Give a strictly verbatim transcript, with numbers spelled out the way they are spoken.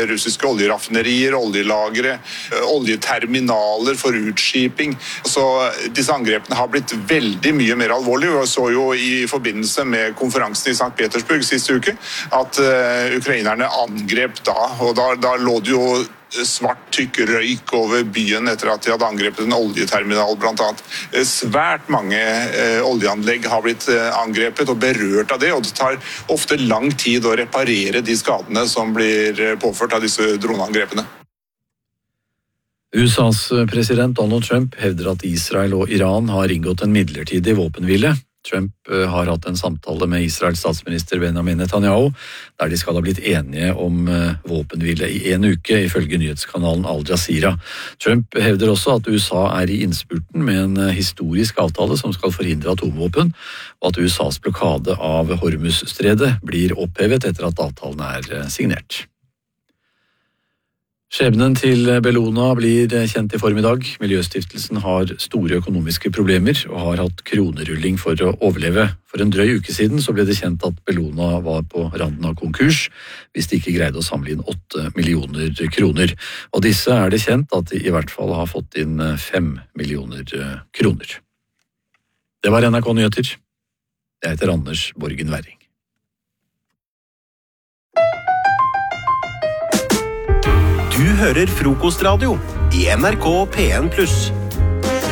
russiske oljeraffinerier, oljelagre, oljeterminaler for utskiping. Så disse angrepene har blitt veldig mye mer alvorlige. Vi så jo i forbindelse med konferansen i Sankt Petersburg siste uke at uh, ukrainerne angrep da, og da, da lå det jo svart tykk røyk over byen etter at de hadde angrepet en oljeterminal blant annet. Svært mange eh, oljeanlegg har blitt eh, angrepet og berørt av det, og det tar ofte lang tid å reparere de skadene som blir påført av disse droneangrepene. U S A's president Donald Trump hevder at Israel og Iran har inngått en midlertidig våpenhvile. Trump har hatt en samtale med Israels statsminister Benjamin Netanyahu, der de skal ha blitt enige om våpenhvile i en uke, ifølge nyhetskanalen Al Jazeera. Trump hevder også at U S A er i innspurten med en historisk avtale som skal forhindre atomvåpen, og at U S A's blokade av Hormuzstredet blir opphevet etter at avtalen er signert. Skjebnen til Bellona blir kjent i formiddag. Miljøstiftelsen har store økonomiske problemer og har hatt kronerulling for å overleve. For en drøy uke siden så ble det kjent at Bellona var på randen av konkurs hvis de ikke greide å samle inn åtte millioner kroner. Og disse er det kjent at de i hvert fall har fått inn fem millioner kroner. Det var N R K Nyheter. Jeg heter Anders Borgen Werring. Du hører Frokostradio i N R K P en pluss.